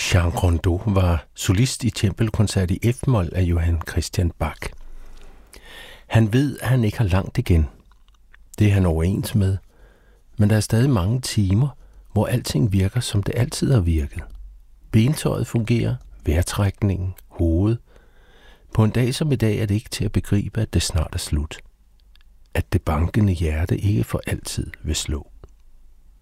Jean Rondeau var solist i Tempelkoncert i F-mol af Johann Christian Bach. Han ved, at han ikke har langt igen. Det er han overens med. Men der er stadig mange timer, hvor alting virker, som det altid har virket. Bentøjet fungerer, vejrtrækningen, hovedet. På en dag som i dag er det ikke til at begribe, at det snart er slut. At det bankende hjerte ikke for altid vil slå.